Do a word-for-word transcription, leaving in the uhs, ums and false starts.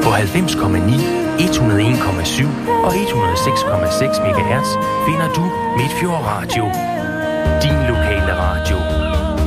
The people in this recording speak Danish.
På halvfems komma ni, et hundrede og en komma syv og et hundrede og seks komma seks megahertz finder du Midtfjord Radio. Din lokale radio.